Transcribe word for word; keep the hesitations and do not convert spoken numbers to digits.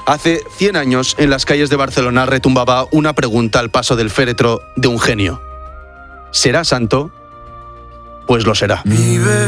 Hace cien años, en las calles de Barcelona retumbaba una pregunta al paso del féretro de un genio. ¿Será santo? Pues lo será.